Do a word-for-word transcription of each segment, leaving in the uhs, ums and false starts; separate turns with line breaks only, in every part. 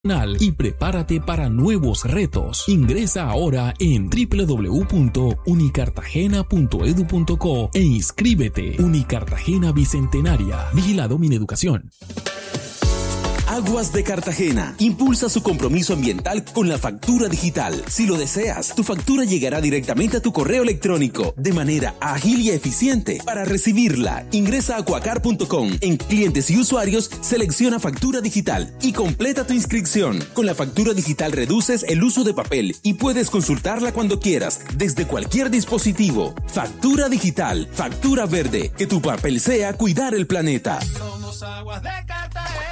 y prepárate para nuevos retos. Ingresa ahora en doble u doble u doble u punto unicartagena punto edu punto co e inscríbete. Unicartagena Bicentenaria. Vigilado Mineducación.
Aguas de Cartagena impulsa su compromiso ambiental con la factura digital. Si lo deseas, tu factura llegará directamente a tu correo electrónico de manera ágil y eficiente. Para recibirla, ingresa a acuacar punto com. En clientes y usuarios, selecciona factura digital y completa tu inscripción. Con la factura digital reduces el uso de papel y puedes consultarla cuando quieras, desde cualquier dispositivo. Factura digital, factura verde. Que tu papel sea cuidar el planeta.
Somos Aguas de Cartagena.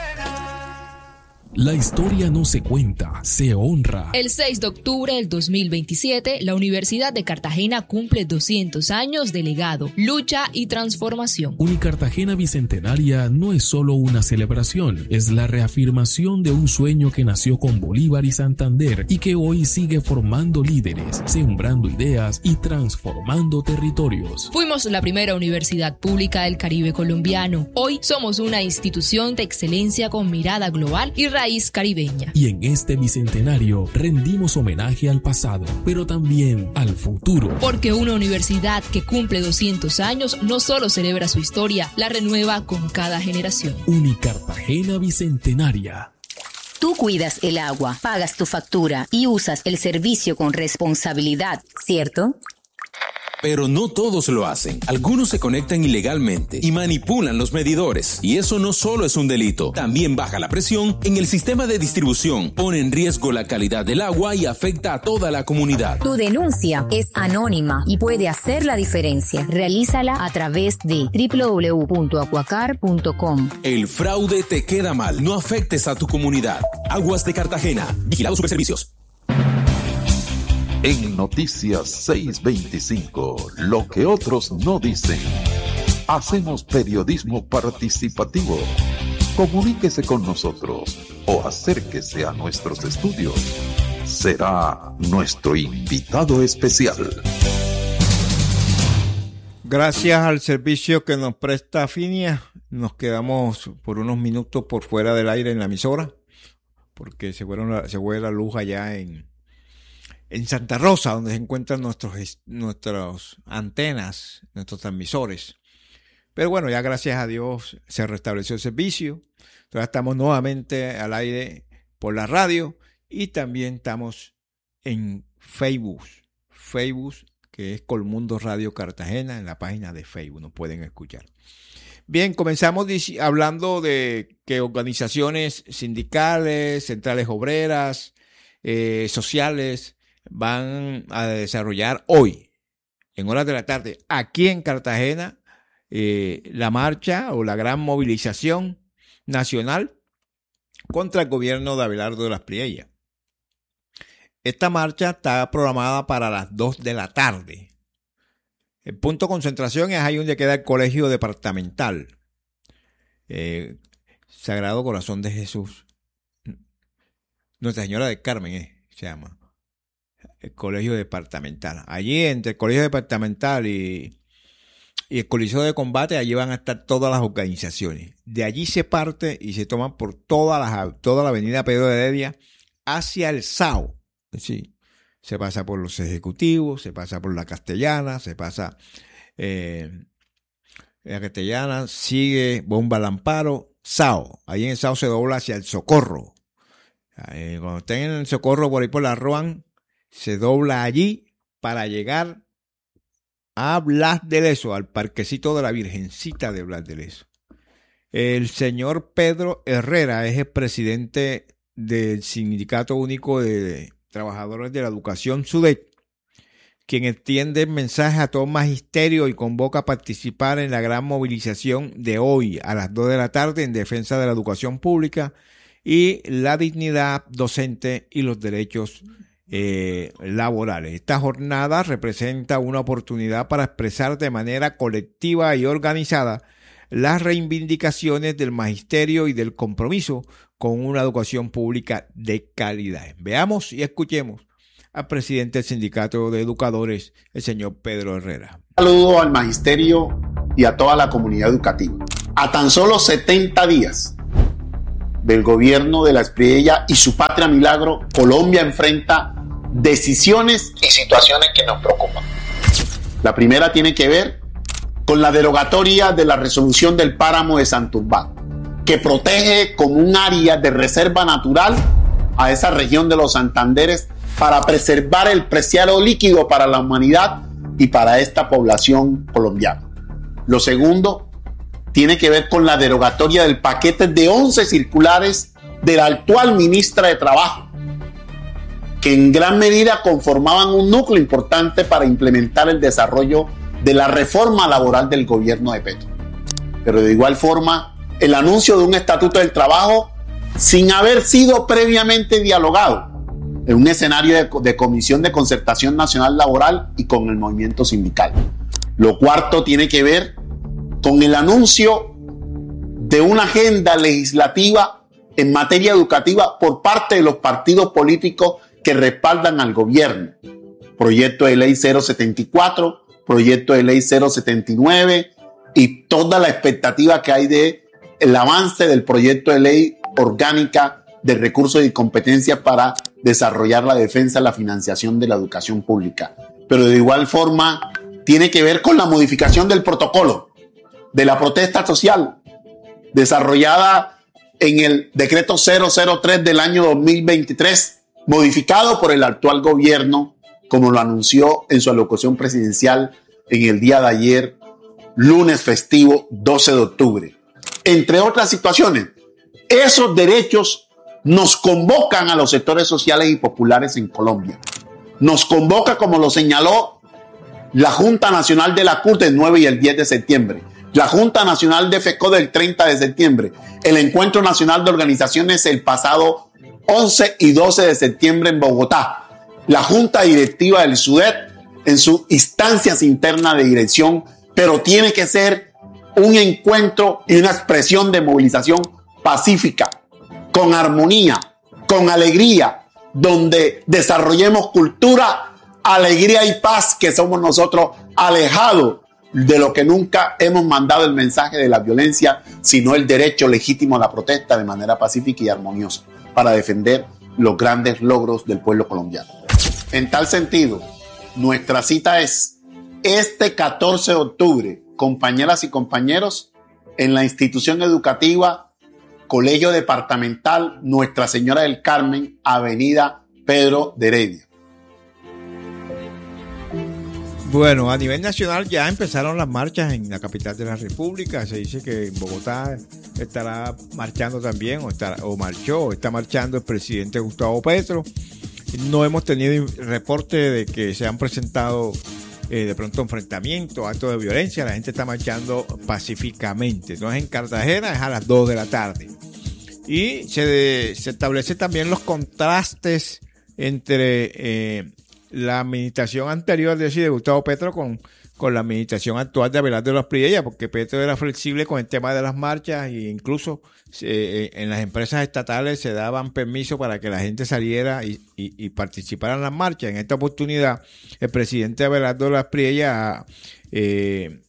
La historia no se cuenta, se honra.
El seis de octubre del dos mil veintisiete, la Universidad de Cartagena cumple doscientos años de legado, lucha y transformación.
Unicartagena Bicentenaria no es solo una celebración, es la reafirmación de un sueño que nació con Bolívar y Santander y que hoy sigue formando líderes, sembrando ideas y transformando territorios.
Fuimos la primera universidad pública del Caribe colombiano. Hoy somos una institución de excelencia con mirada global y raíz caribeña.
Y en este bicentenario rendimos homenaje al pasado, pero también al futuro.
Porque una universidad que cumple doscientos años no solo celebra su historia, la renueva con cada generación.
Unicartagena Bicentenaria.
Tú cuidas el agua, pagas tu factura y usas el servicio con responsabilidad, ¿cierto?
Pero no todos lo hacen. Algunos se conectan ilegalmente y manipulan los medidores. Y eso no solo es un delito, también baja la presión en el sistema de distribución, pone en riesgo la calidad del agua y afecta a toda la comunidad.
Tu denuncia es anónima y puede hacer la diferencia. Realízala a través de doble u doble u doble u punto acuacar punto com.
El fraude te queda mal. No afectes a tu comunidad. Aguas de Cartagena. Vigilado Superservicios.
En Noticias seiscientos veinticinco, lo que otros no dicen. Hacemos periodismo participativo. Comuníquese con nosotros o acérquese a nuestros estudios. Será nuestro invitado especial.
Gracias al servicio que nos presta Finia, nos quedamos por unos minutos por fuera del aire en la emisora, porque se, fueron, se fue la luz allá en... En Santa Rosa, donde se encuentran nuestros, nuestras antenas, nuestros transmisores. Pero bueno, ya gracias a Dios se restableció el servicio. Entonces estamos nuevamente al aire por la radio y también estamos en Facebook. Facebook, que es Colmundo Radio Cartagena, en la página de Facebook, nos pueden escuchar. Bien, comenzamos hablando de que organizaciones sindicales, centrales obreras, eh, sociales, van a desarrollar hoy, en horas de la tarde, aquí en Cartagena, eh, la marcha o la gran movilización nacional contra el gobierno de Abelardo de las Priellas. Esta marcha está programada para las dos de la tarde. El punto de concentración es ahí donde queda el colegio departamental. Eh, Sagrado Corazón de Jesús. Nuestra Señora del Carmen eh, se llama. El colegio departamental. Allí entre el colegio departamental y, y el coliseo de combate, allí van a estar todas las organizaciones. De allí se parte y se toma por toda la, toda la avenida Pedro de Heredia hacia el S A O. Sí. Se pasa por los ejecutivos, se pasa por la Castellana, se pasa eh, la Castellana, sigue Bomba al Amparo, S A O. Ahí en el S A O se dobla hacia el Socorro. Eh, cuando estén en el Socorro por ahí por la Roan, se dobla allí para llegar a Blas de Lezo, al parquecito de la Virgencita de Blas de Lezo. El señor Pedro Herrera es el presidente del Sindicato Único de Trabajadores de la Educación, SUDEC, quien extiende el mensaje a todo magisterio y convoca a participar en la gran movilización de hoy a las dos de la tarde en defensa de la educación pública y la dignidad docente y los derechos Eh, laborales. Esta jornada representa una oportunidad para expresar de manera colectiva y organizada las reivindicaciones del magisterio y del compromiso con una educación pública de calidad. Veamos y escuchemos al presidente del Sindicato de Educadores, el señor Pedro Herrera.
Un saludo al magisterio y a toda la comunidad educativa. A tan solo setenta días del gobierno de la Espriella y su patria milagro, Colombia enfrenta decisiones y situaciones que nos preocupan. La primera tiene que ver con la derogatoria de la resolución del páramo de Santurbán, que protege como un área de reserva natural a esa región de los Santanderes para preservar el preciado líquido para la humanidad y para esta población colombiana. Lo segundo tiene que ver con la derogatoria del paquete de once circulares de la actual ministra de Trabajo, que en gran medida conformaban un núcleo importante para implementar el desarrollo de la reforma laboral del gobierno de Petro. Pero de igual forma, el anuncio de un estatuto del trabajo sin haber sido previamente dialogado en un escenario de, de Comisión de Concertación Nacional Laboral y con el movimiento sindical. Lo cuarto tiene que ver con el anuncio de una agenda legislativa en materia educativa por parte de los partidos políticos que respaldan al gobierno. Proyecto de ley cero setenta y cuatro, proyecto de ley cero setenta y nueve y toda la expectativa que hay de el avance del proyecto de ley orgánica de recursos y competencias para desarrollar la defensa y la financiación de la educación pública. Pero de igual forma tiene que ver con la modificación del protocolo de la protesta social desarrollada en el decreto cero cero tres del año dos mil veintitrés, modificado por el actual gobierno, como lo anunció en su alocución presidencial en el día de ayer, lunes festivo doce de octubre. Entre otras situaciones, esos derechos nos convocan a los sectores sociales y populares en Colombia. Nos convoca, como lo señaló la Junta Nacional de la C U R del nueve y el diez de septiembre, la Junta Nacional de FECO del treinta de septiembre, el Encuentro Nacional de Organizaciones el pasado once y doce de septiembre en Bogotá, la Junta Directiva del SUDET en sus instancias internas de dirección, pero tiene que ser un encuentro y una expresión de movilización pacífica, con armonía, con alegría, donde desarrollemos cultura, alegría y paz, que somos nosotros alejados de lo que nunca hemos mandado el mensaje de la violencia, sino el derecho legítimo a la protesta de manera pacífica y armoniosa para defender los grandes logros del pueblo colombiano. En tal sentido, nuestra cita es este catorce de octubre, compañeras y compañeros, en la institución educativa Colegio Departamental Nuestra Señora del Carmen, Avenida Pedro de Heredia.
Bueno, a nivel nacional ya empezaron las marchas en la capital de la República. Se dice que en Bogotá estará marchando también, o, estará, o marchó, o está marchando el presidente Gustavo Petro. No hemos tenido reporte de que se han presentado eh, de pronto enfrentamientos, actos de violencia. La gente está marchando pacíficamente. No es en Cartagena, es a las dos de la tarde. Y se, de, se establece también los contrastes entre eh, la administración anterior, es decir, de Gustavo Petro con, con la administración actual de Abelardo de la Espriella, porque Petro era flexible con el tema de las marchas e incluso eh, en las empresas estatales se daban permiso para que la gente saliera y, y, y participara en las marchas. En esta oportunidad, el presidente Abelardo de la Espriella eh,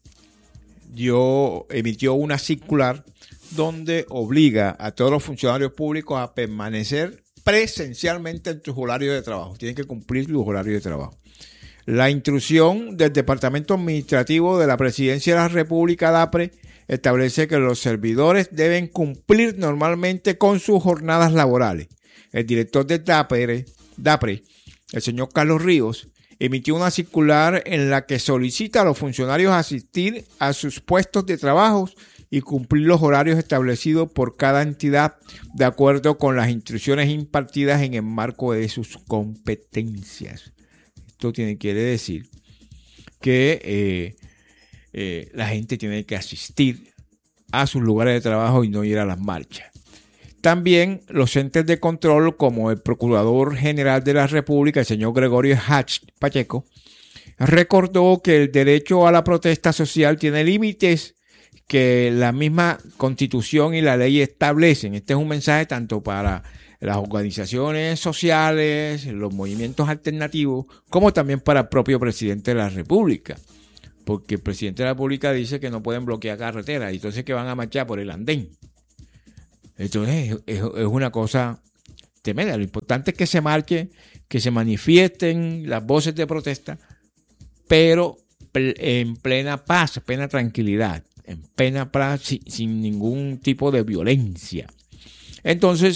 dio, emitió una circular donde obliga a todos los funcionarios públicos a permanecer presencialmente en sus horarios de trabajo. Tienen que cumplir los horarios de trabajo. La instrucción del Departamento Administrativo de la Presidencia de la República, DAPRE, establece que los servidores deben cumplir normalmente con sus jornadas laborales. El director de DAPRE, DAPRE, el señor Carlos Ríos, emitió una circular en la que solicita a los funcionarios asistir a sus puestos de trabajo y cumplir los horarios establecidos por cada entidad de acuerdo con las instrucciones impartidas en el marco de sus competencias. Esto tiene, quiere decir que eh, eh, la gente tiene que asistir a sus lugares de trabajo y no ir a las marchas. También los entes de control, como el Procurador General de la República, el señor Gregorio Hatch Pacheco, recordó que el derecho a la protesta social tiene límites que la misma Constitución y la ley establecen. Este es un mensaje tanto para las organizaciones sociales, los movimientos alternativos, como también para el propio presidente de la República. Porque el presidente de la República dice que no pueden bloquear carreteras y entonces que van a marchar por el andén. Entonces es, es una cosa tremenda. Lo importante es que se marche, que se manifiesten las voces de protesta, pero en plena paz, plena tranquilidad, en plena paz, sin, sin ningún tipo de violencia. Entonces,